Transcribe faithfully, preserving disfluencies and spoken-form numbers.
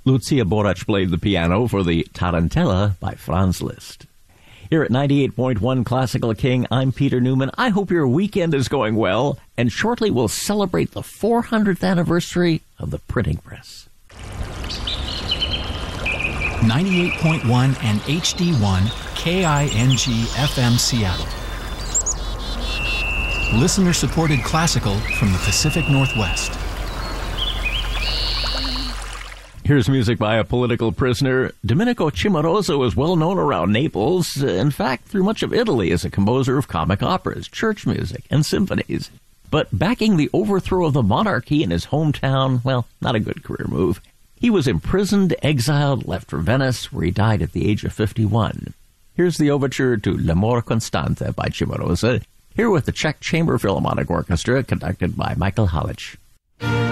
Lucia Borach played the piano for the Tarantella by Franz Liszt. Here at ninety-eight point one Classical King, I'm Peter Newman. I hope your weekend is going well, and shortly we'll celebrate the four hundredth anniversary of the printing press. ninety-eight point one and H D one K I N G F M Seattle. Listener-supported classical from the Pacific Northwest. Here's music by a political prisoner. Domenico Cimarosa was well known around Naples, in fact, through much of Italy as a composer of comic operas, church music, and symphonies. But backing the overthrow of the monarchy in his hometown, well, not a good career move. He was imprisoned, exiled, left for Venice, where he died at the age of fifty-one. Here's the overture to L'amor costante by Cimarosa, here with the Czech Chamber Philharmonic Orchestra, conducted by Michael Halich.